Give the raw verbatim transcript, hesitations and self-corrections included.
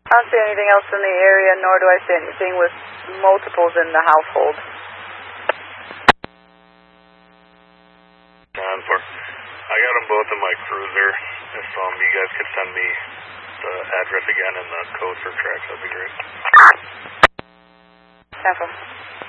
I don't see anything else in the area, nor do I see anything with multiples in the household. nine four. I got them both in my cruiser. If um, you guys could send me the address again and the code for tracks, that'd be great. ten four.